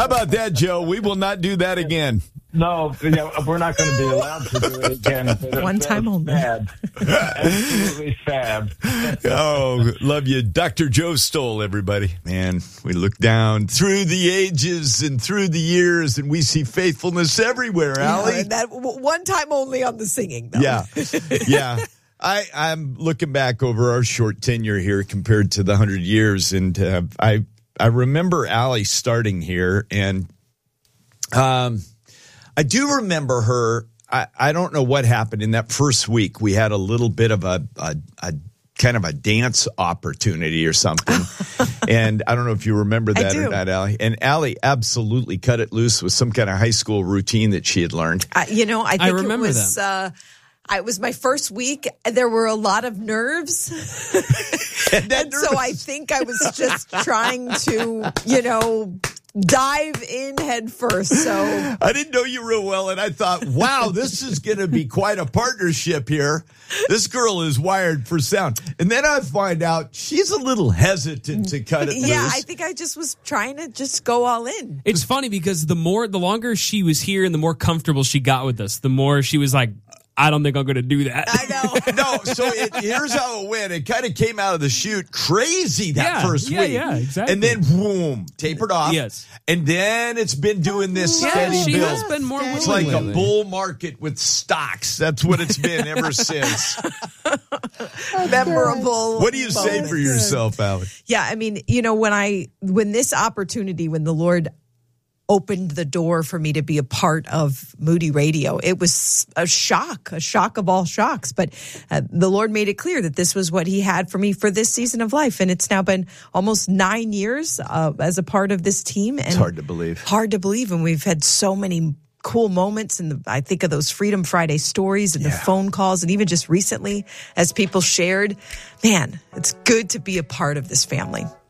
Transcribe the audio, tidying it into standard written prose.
How about that, Joe? We will not do that again. No, we're not going to be allowed to do it again. One time only. Fab. Absolutely fab. Oh, love you. Dr. Joe Stoll, everybody. Man, we look down through the ages and through the years, and we see faithfulness everywhere, Allie. That one time only on the singing, though. Yeah. I'm looking back over our short tenure here compared to the 100 years, and I remember Allie starting here, and I do remember her. I don't know what happened in that first week. We had a little bit of a kind of a dance opportunity or something. And I don't know if you remember that or not, Allie. And Allie absolutely cut it loose with some kind of high school routine that she had learned. I think it was it was my first week. There were a lot of nerves. and so I think I was just trying to, dive in head first. So I didn't know you real well, and I thought, wow, this is going to be quite a partnership here. This girl is wired for sound. And then I find out she's a little hesitant to cut it loose. Yeah, I think I just was trying to just go all in. It's funny because the longer she was here and the more comfortable she got with us, the more she was like, I don't think I'm going to do that. I know. No, so here's how it went. It kind of came out of the chute crazy that first week. Yeah, exactly. And then, boom, tapered off. Yes. And then it's been doing this steady she build. has been more willing. It's like lately. a bull market with stocks. That's what it's been ever since. Memorable. What do you say for yourself, Allie? Yeah, I mean, when this opportunity, when the Lord opened the door for me to be a part of Moody Radio, it was a shock of all shocks. But the Lord made it clear that this was what he had for me for this season of life. And it's now been almost 9 years as a part of this team. And it's hard to believe. And we've had so many cool moments. And I think of those Freedom Friday stories and the phone calls. And even just recently, as people shared, man, it's good to be a part of this family.